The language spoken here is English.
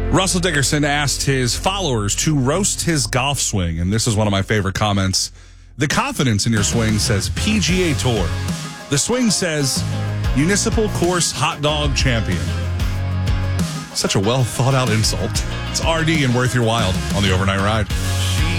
Russell Dickerson asked his followers to roast his golf swing, and this is one of my favorite comments. The confidence in your swing says PGA Tour. The swing says Municipal Course Hot Dog Champion. Such a well thought out insult. It's RD and Worth Your Wild on the Overnight Ride.